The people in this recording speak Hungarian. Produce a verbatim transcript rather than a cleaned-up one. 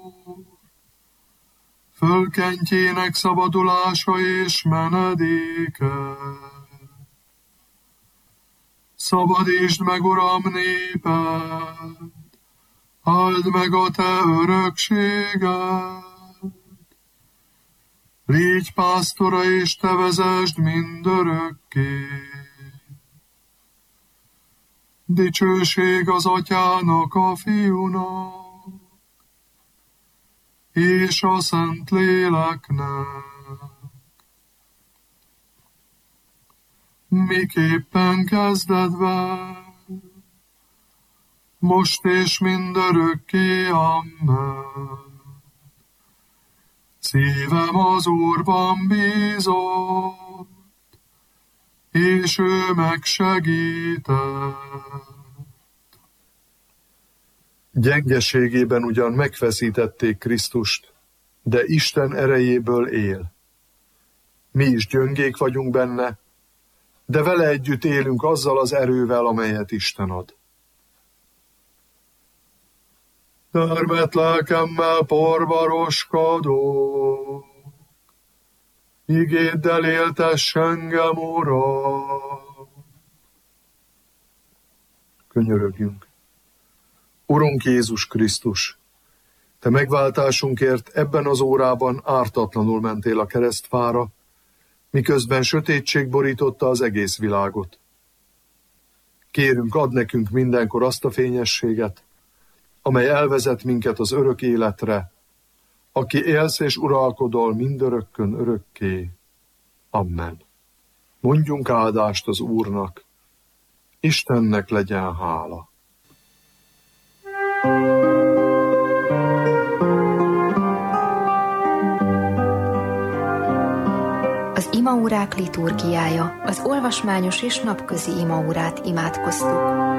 fölkentjének szabadulása és menedéke. Szabadítsd meg, Uram, néped, áld meg a te örökséged. Légy pásztora, és te vezesd mindörökké. Dicsőség az Atyának, a Fiúnak, és a Szentléleknek. Miképpen kezdetben, most és mindörökké, amen. Szívem az Úrban bízott, és ő megsegített. Gyengeségében ugyan megfeszítették Krisztust, de Isten erejéből él. Mi is gyöngék vagyunk benne, de vele együtt élünk azzal az erővel, amelyet Isten ad. Termett lelkemmel porbaroskodó, igéddel éltess engem, Uram. Könyörögjünk. Urunk Jézus Krisztus, te megváltásunkért ebben az órában ártatlanul mentél a keresztfára, miközben sötétség borította az egész világot. Kérünk, add nekünk mindenkor azt a fényességet, amely elvezet minket az örök életre, aki élsz és uralkodol mindörökkön örökké. Amen. Mondjunk áldást az Úrnak, Istennek legyen hála. Az imaórák liturgiája, az olvasmányos és napközi imaórát imádkoztuk.